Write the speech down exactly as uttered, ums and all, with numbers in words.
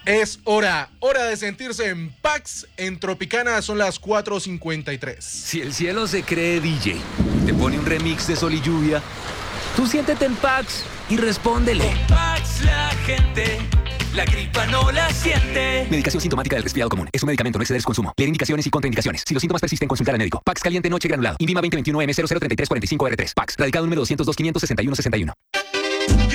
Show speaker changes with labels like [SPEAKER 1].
[SPEAKER 1] Es hora, hora de sentirse en Pax. En Tropicana son las cuatro cincuenta y tres.
[SPEAKER 2] Si el cielo se cree D J, te pone un remix de Sol y Lluvia, tú siéntete en Pax y respóndele.
[SPEAKER 3] Con Pax la gente, la gripa no la siente.
[SPEAKER 2] Medicación sintomática del resfriado común. Es un medicamento, no exceder su consumo. Leer indicaciones y contraindicaciones. Si los síntomas persisten, consultar al médico. Pax caliente noche granulado. Invima veinte veintiuno M cero cero treinta y tres cuarenta y cinco R tres. Pax. Radicado número doscientos dos quinientos sesenta y uno sesenta y uno.